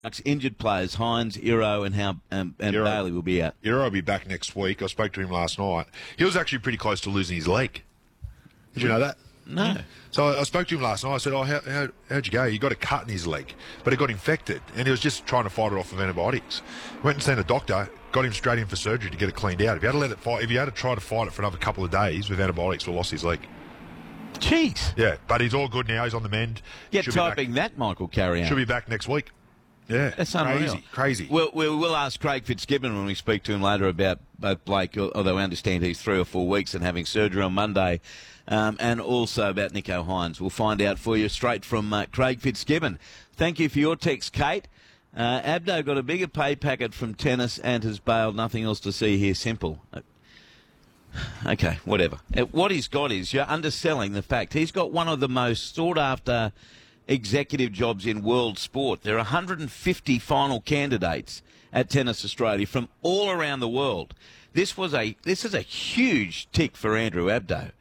injured players, Hines, Iro, and Bailey will be out. Iro will be back next week. I spoke to him last night. He was actually pretty close to losing his leg. Did you know that? No. So I spoke to him last night. I said, how'd you go? He got a cut in his leg, but it got infected, and he was just trying to fight it off with antibiotics. Went and seen a doctor, got him straight in for surgery to get it cleaned out. If he had to try to fight it for another couple of days with antibiotics, we lost his leg. Jeez. Yeah, but he's all good now. He's on the mend. Get typing that, Michael Carrion. Should be back next week. Yeah, that's unreal. Crazy. We'll ask Craig Fitzgibbon when we speak to him later about both Blake, although I understand he's 3 or 4 weeks and having surgery on Monday, and also about Nicho Hines. We'll find out for you straight from Craig Fitzgibbon. Thank you for your text, Kate. Abdo got a bigger pay packet from tennis and has bailed. Nothing else to see here. Simple. Okay, whatever. What he's got is you're underselling the fact he's got one of the most sought-after executive jobs in world sport. There are 150 final candidates at Tennis Australia from all around the world. This is a huge tick for Andrew Abdo.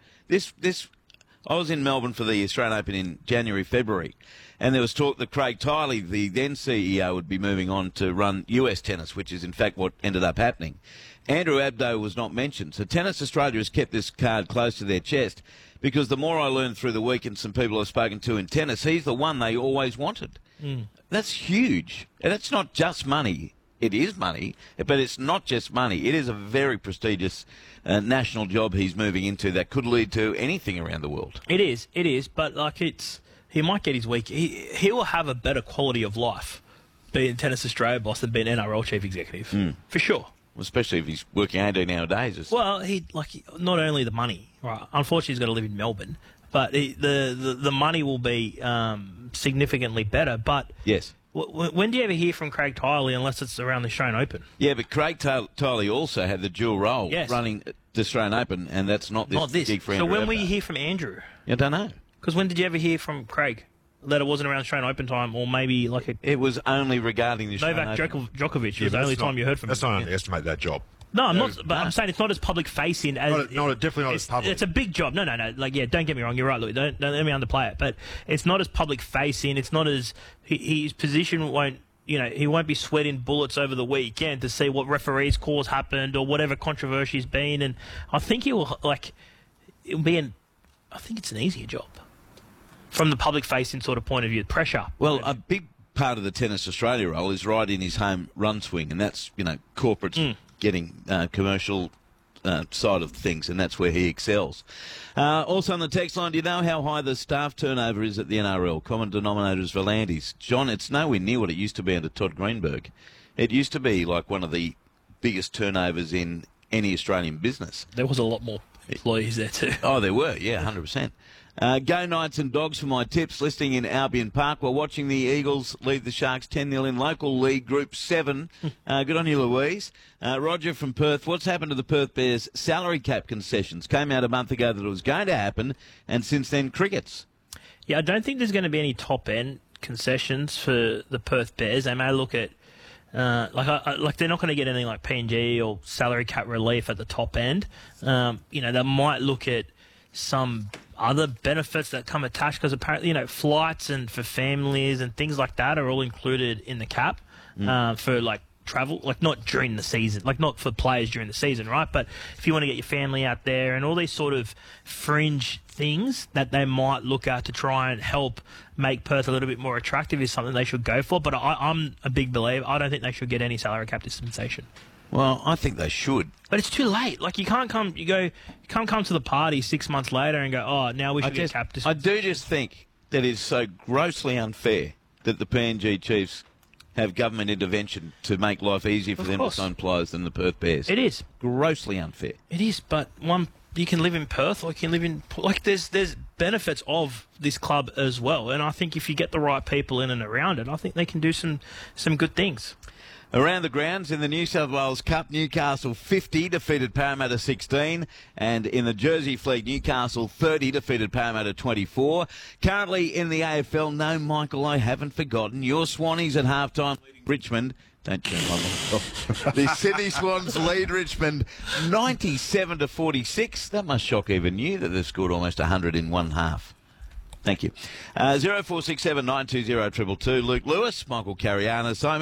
I was in Melbourne for the Australian Open in January, February, and there was talk that Craig Tiley, the then CEO, would be moving on to run US tennis, which is in fact what ended up happening. Andrew Abdo was not mentioned. So Tennis Australia has kept this card close to their chest because the more I learned through the week and some people I've spoken to in tennis, he's the one they always wanted. That's huge. And it's not just money. It is money, but it's not just money. It is a very prestigious national job he's moving into that could lead to anything around the world. It is, but he might get his week. He will have a better quality of life being Tennis Australia boss than being NRL chief executive, for sure. Especially if he's working 18-hour days. Well, not only the money, right? Unfortunately, he's got to live in Melbourne, but the money will be significantly better. But yes. When do you ever hear from Craig Tiley unless it's around the Australian Open? Yeah, but Craig Tiley also had the dual role running the Australian Open, and that's not this gig for Andrew. So when will you hear from Andrew? I don't know. Because when did you ever hear from Craig that it wasn't around Australian Open time, or maybe It was only regarding the Australian Novak Open. Djokovic was the only time you heard from him. Let's not underestimate that job. No, I'm not. But I'm saying it's not as public facing as. Definitely not as public. It's a big job. No. Don't get me wrong. You're right, Louis. Don't let me underplay it. But it's not as public facing. It's not as his position won't. He won't be sweating bullets over the weekend to see what referees' calls happened or whatever controversy's been. And I think it'll be I think it's an easier job from the public facing sort of point of view. Pressure. Well, a big part of the Tennis Australia role is right in his home run swing, and that's corporates getting commercial side of things, and that's where he excels. Also on the text line, do you know how high the staff turnover is at the NRL? Common denominator is Volandis. John, it's nowhere near what it used to be under Todd Greenberg. It used to be like one of the biggest turnovers in any Australian business. There was a lot more employees there too. Oh, there were, yeah, 100%. Go Knights and Dogs for my tips. Listing in Albion Park. While watching the Eagles lead the Sharks 10-0 in local league Group 7. Good on you, Louise. Roger from Perth. What's happened to the Perth Bears salary cap concessions? Came out a month ago that it was going to happen, and since then, crickets. Yeah, I don't think there's going to be any top-end concessions for the Perth Bears. They may look at they're not going to get anything like PNG or salary cap relief at the top end. They might look at some other benefits that come attached because apparently, flights and for families and things like that are all included in the cap for travel, not during the season, not for players during the season, right? But if you want to get your family out there and all these sort of fringe things that they might look at to try and help make Perth a little bit more attractive is something they should go for. But I'm a big believer. I don't think they should get any salary cap dispensation. Well, I think they should. But it's too late. You can't come to the party 6 months later and go, oh, now we should get cap dispensation. I do just think that it's so grossly unfair that the PNG Chiefs have government intervention to make life easier for them to sign players than the Perth Bears. It is. Grossly unfair. It is, but you can live in Perth or you can live in... there's benefits of this club as well. And I think if you get the right people in and around it, I think they can do some good things. Around the grounds in the New South Wales Cup, Newcastle 50 defeated Parramatta 16, and in the Jersey Fleet, Newcastle 30 defeated Parramatta 24. Currently in the AFL, no, Michael, I haven't forgotten. Your Swannies at halftime leading Richmond. Don't turn my mic off. The Sydney Swans lead Richmond 97-46. That must shock even you that they've scored almost 100 in one half. Thank you. 0467 920 222. Luke Lewis, Michael Cariana, Simon.